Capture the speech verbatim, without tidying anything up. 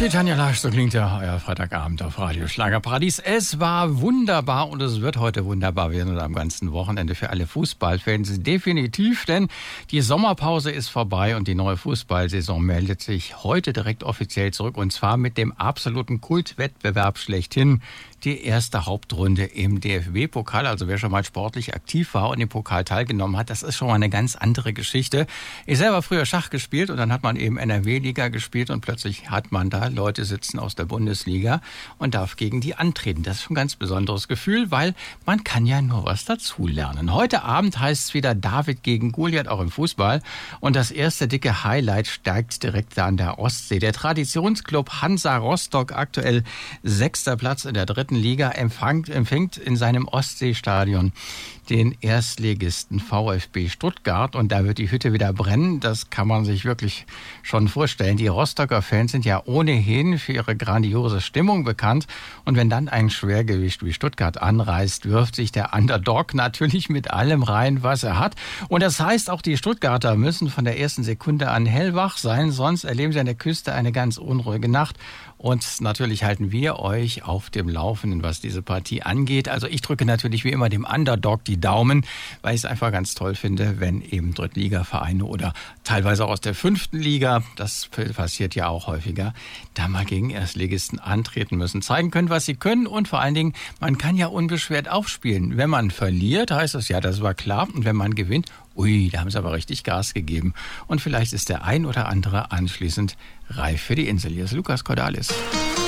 Titania Lasch, so klingt ja euer Freitagabend auf Radio Schlagerparadies. Es war wunderbar und es wird heute wunderbar werden und am ganzen Wochenende für alle Fußballfans definitiv, denn die Sommerpause ist vorbei und die neue Fußballsaison meldet sich heute direkt offiziell zurück und zwar mit dem absoluten Kultwettbewerb schlechthin. Die erste Hauptrunde im D F B-Pokal, also wer schon mal sportlich aktiv war und im Pokal teilgenommen hat, das ist schon mal eine ganz andere Geschichte. Ich selber früher Schach gespielt und dann hat man eben N R W-Liga gespielt und plötzlich hat man da Leute sitzen aus der Bundesliga und darf gegen die antreten. Das ist schon ein ganz besonderes Gefühl, weil man kann ja nur was dazulernen. Heute Abend heißt es wieder David gegen Goliath, auch im Fußball. Und das erste dicke Highlight steigt direkt da an der Ostsee. Der Traditionsclub Hansa Rostock, aktuell sechster Platz in der dritten Liga, empfängt, empfängt in seinem Ostseestadion den Erstligisten VfB Stuttgart und da wird die Hütte wieder brennen. Das kann man sich wirklich schon vorstellen. Die Rostocker Fans sind ja ohnehin für ihre grandiose Stimmung bekannt und wenn dann ein Schwergewicht wie Stuttgart anreist, wirft sich der Underdog natürlich mit allem rein, was er hat. Und das heißt, auch die Stuttgarter müssen von der ersten Sekunde an hellwach sein, sonst erleben sie an der Küste eine ganz unruhige Nacht. Und natürlich halten wir euch auf dem Laufenden, was diese Partie angeht. Also ich drücke natürlich wie immer dem Underdog die Daumen, weil ich es einfach ganz toll finde, wenn eben Drittligavereine oder teilweise auch aus der fünften Liga, das passiert ja auch häufiger, da mal gegen Erstligisten antreten müssen, zeigen können, was sie können und vor allen Dingen, man kann ja unbeschwert aufspielen. Wenn man verliert, heißt das ja, das war klar und wenn man gewinnt, ui, da haben sie aber richtig Gas gegeben. Und vielleicht ist der ein oder andere anschließend reif für die Insel. Hier ist Lukas Cordalis.